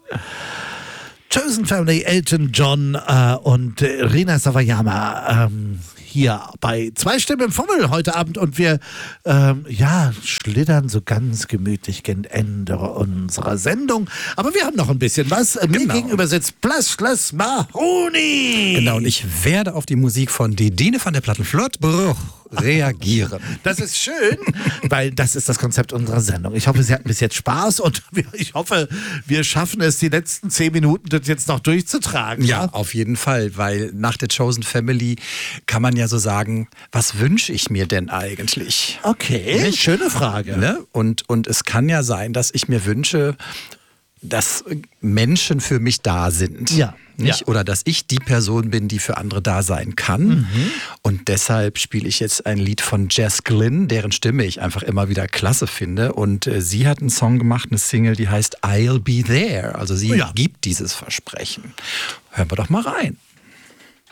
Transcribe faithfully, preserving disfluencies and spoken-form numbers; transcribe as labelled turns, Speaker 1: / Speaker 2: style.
Speaker 1: Chosen Family, Elton John äh, und äh, Rina Sawayama ähm, hier bei Zwei Stimmen im Fummel heute Abend und wir ähm, ja, schlittern so ganz gemütlich gegen Ende unserer Sendung. Aber wir haben noch ein bisschen was. Äh, mir
Speaker 2: Genau.
Speaker 1: gegenüber sitzt Plaskless Mahoney.
Speaker 2: Genau, und ich werde auf die Musik von Didine van der Plattenflotbruch reagieren.
Speaker 1: Das ist schön, weil das ist das Konzept unserer Sendung. Ich hoffe, Sie hatten bis jetzt Spaß und wir, ich hoffe, wir schaffen es, die letzten zehn Minuten das jetzt noch durchzutragen.
Speaker 2: Ja,
Speaker 1: Ja?
Speaker 2: auf jeden Fall, weil nach der Chosen Family kann man ja so sagen, was wünsche ich mir denn eigentlich?
Speaker 1: Okay,
Speaker 2: Nicht?
Speaker 1: schöne Frage.
Speaker 2: Ne? Und, und es kann ja sein, dass ich mir wünsche, dass Menschen für mich da sind.
Speaker 1: Ja.
Speaker 2: Nicht?
Speaker 1: Ja.
Speaker 2: Oder dass ich die Person bin, die für andere da sein kann. Mhm. Und deshalb spiele ich jetzt ein Lied von Jess Glynn, deren Stimme ich einfach immer wieder klasse finde. Und äh, sie hat einen Song gemacht, eine Single, die heißt I'll Be There. Also sie
Speaker 1: Ja.
Speaker 2: gibt dieses Versprechen. Hören wir doch mal rein.